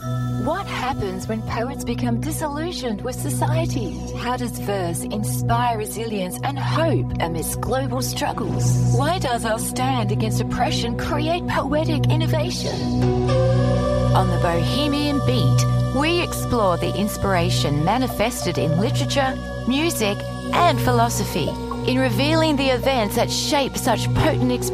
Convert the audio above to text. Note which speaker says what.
Speaker 1: What happens when poets become disillusioned with society? How does verse inspire resilience and hope amidst global struggles? Why does our stand against oppression create poetic innovation? On the Bohemian Beat, we explore the inspiration manifested in literature, music, and philosophy, in revealing the events that shape such potent expression.